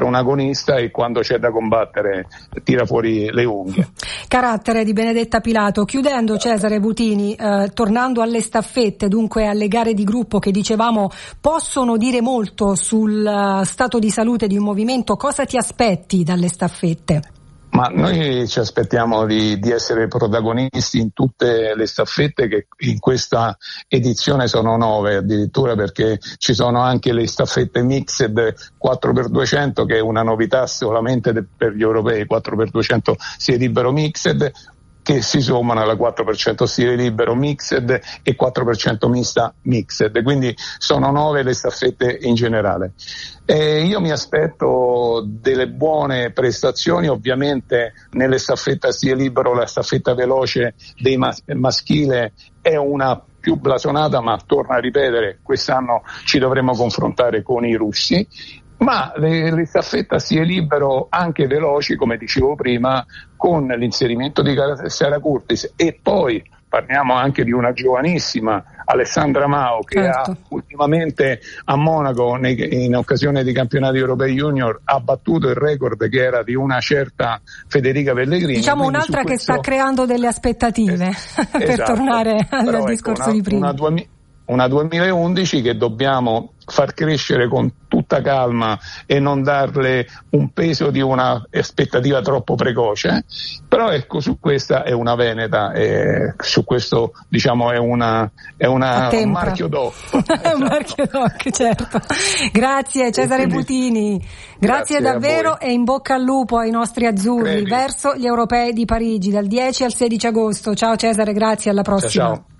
un agonista e quando c'è da combattere tira fuori le unghie. Carattere di Benedetta Pilato. Chiudendo, Cesare Butini, tornando alle staffette, dunque alle gare di gruppo che dicevamo possono dire molto sul stato di salute di un movimento, cosa ti aspetti dalle staffette? Ma noi ci aspettiamo di essere protagonisti in tutte le staffette, che in questa edizione sono 9 addirittura, perché ci sono anche le staffette mixed 4x200, che è una novità solamente per gli europei, 4x200 stile libero mixed, che si sommano alla 4% stile libero mixed e 4% mista mixed, quindi sono 9 le staffette in generale. Io mi aspetto delle buone prestazioni, ovviamente nelle staffette stile libero la staffetta veloce dei maschile è una più blasonata, ma torno a ripetere, quest'anno ci dovremo confrontare con i russi. Ma le staffette stile libero anche veloci, come dicevo prima, con l'inserimento di Sara Curtis, e poi parliamo anche di una giovanissima Alessandra Mao, che ha ultimamente a Monaco in occasione dei campionati europei junior ha battuto il record che era di una certa Federica Pellegrini. Diciamo un'altra che sta creando delle aspettative per tornare al discorso di prima. Una 2011 che dobbiamo far crescere con tutta calma e non darle un peso di una aspettativa troppo precoce, però ecco, su questa è una veneta, su questo diciamo è un marchio DOC. È un marchio DOC, certo. Grazie Cesare Butini, grazie davvero e in bocca al lupo ai nostri azzurri verso gli europei di Parigi dal 10 al 16 agosto. Ciao Cesare, grazie, alla prossima. Ciao.